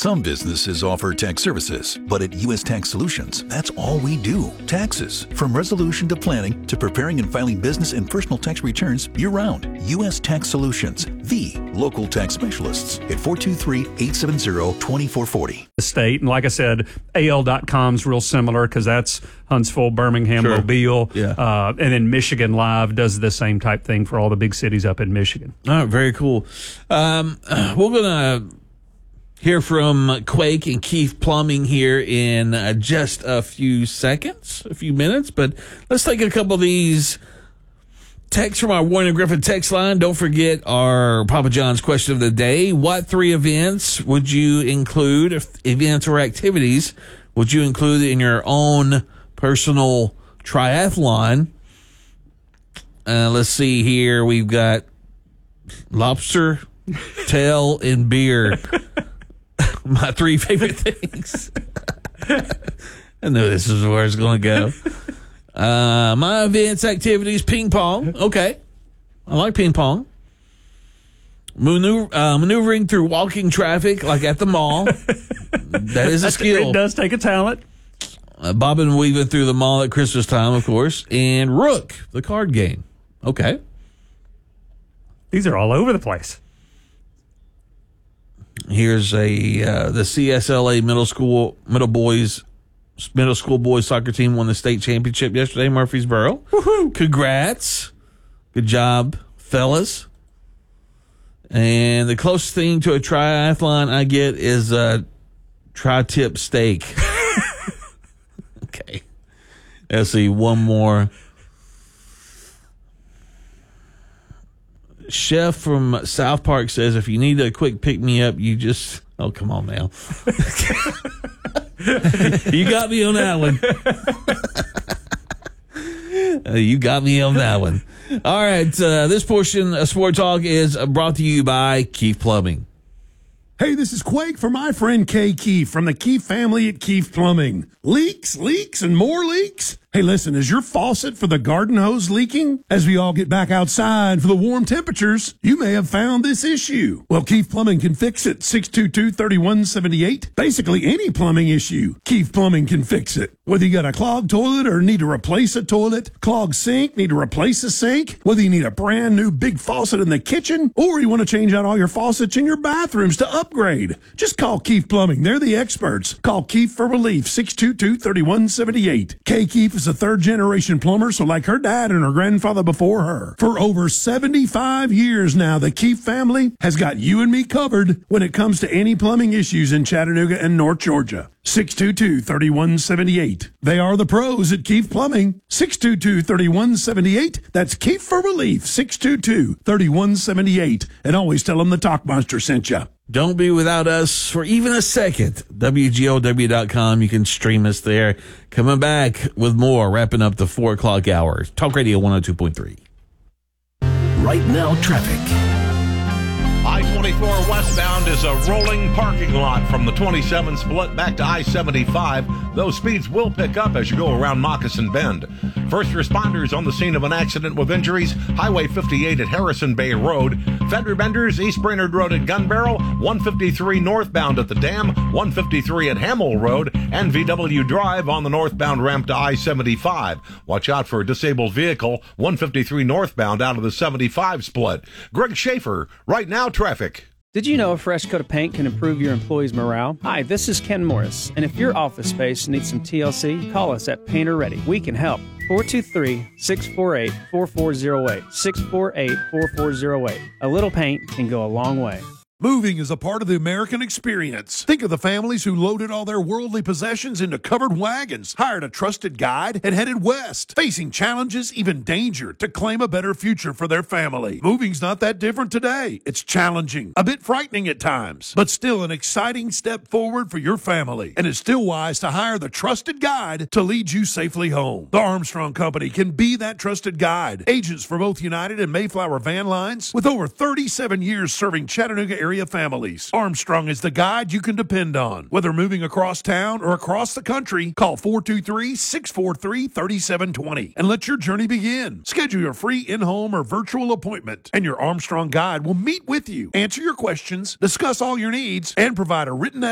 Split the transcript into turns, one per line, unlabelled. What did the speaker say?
Some businesses offer tax services, but at U.S. Tax Solutions, that's all we do. Taxes. From resolution to planning to preparing and filing business and personal tax returns year-round. U.S. Tax Solutions, the local tax specialists at 423-870-2440.
The state, and like I said, AL.com's real similar because that's Huntsville, Birmingham,
Sure.
Mobile.
Yeah.
And then Michigan Live does the same type thing for all the big cities up in Michigan.
All right, very cool. We're going to hear from Quake and Keith Plumbing here in just a few minutes, but let's take a couple of these texts from our Warren and Griffin text line. Don't forget our Papa John's question of the day. What 3 events would you include, events or activities would you include in your own personal triathlon? Let's see here. We've got lobster, tail, and beer. My 3 favorite things. I know this is where it's going to go. My events, activities, ping pong. Okay. I like ping pong. Maneuvering through walking traffic, like at the mall. That is a skill.
It does take a talent.
Bobbing and weaving through the mall at Christmas time, of course. And Rook, the card game. Okay.
These are all over the place.
Here's the CSLA middle school boys soccer team won the state championship yesterday in Murfreesboro. Woohoo! Congrats. Good job, fellas. And the closest thing to a triathlon I get is a tri-tip steak. Okay. Let's see, one more. Chef from South Park says, if you need a quick pick-me-up, you just... Oh, come on now. You got me on that one. You got me on that one. All right, this portion of Sport Talk is brought to you by Keith Plumbing.
Hey, this is Quake for my friend Kay Keefe from the Keefe family at Keefe Plumbing. Leaks, and more leaks? Hey, listen, is your faucet for the garden hose leaking? As we all get back outside for the warm temperatures, you may have found this issue. Well, Keefe Plumbing can fix it. 622-3178. Basically any plumbing issue, Keefe Plumbing can fix it. Whether you got a clogged toilet or need to replace a toilet, clogged sink, need to replace a sink, whether you need a brand new big faucet in the kitchen, or you want to change out all your faucets in your bathrooms to upgrade, just call Keefe Plumbing. They're the experts. Call Keefe for relief. 622-3178. Kay Keefe is a third-generation plumber, so like her dad and her grandfather before her. For over 75 years now, the Keefe family has got you and me covered when it comes to any plumbing issues in Chattanooga and North Georgia. 622-3178. They are the pros at Keefe Plumbing. 622-3178. That's Keefe for relief. 622-3178. And always tell them the Talk Monster sent you.
Don't be without us for even a second. WGOW.com. You can stream us there. Coming back with more, wrapping up the 4 o'clock hour. Talk Radio 102.3.
Right now, traffic.
I-24 westbound is a rolling parking lot from the 27 split back to I-75. Those speeds will pick up as you go around Moccasin Bend. First responders on the scene of an accident with injuries. Highway 58 at Harrison Bay Road. Fender benders, East Brainerd Road at Gun Barrel. 153 northbound at the Dam. 153 at Hamill Road. And VW Drive on the northbound ramp to I-75. Watch out for a disabled vehicle. 153 northbound out of the 75 split. Greg Schaefer, Right Now Traffic.
Did you know a fresh coat of paint can improve your employees' morale? Hi, this is Ken Morris, and if your office space needs some TLC, call us at Painter Ready. We can help. 423-648-4408. 648-4408. A little paint can go a long way.
Moving is a part of the American experience. Think of the families who loaded all their worldly possessions into covered wagons, hired a trusted guide, and headed west, facing challenges, even danger, to claim a better future for their family. Moving's not that different today. It's challenging, a bit frightening at times, but still an exciting step forward for your family. And it's still wise to hire the trusted guide to lead you safely home. The Armstrong Company can be that trusted guide. Agents for both United and Mayflower Van Lines, with over 37 years serving Chattanooga area families. Armstrong is the guide you can depend on. Whether moving across town or across the country, call 423-643-3720 and let your journey begin. Schedule your free in-home or virtual appointment, and your Armstrong guide will meet with you, answer your questions, discuss all your needs, and provide a written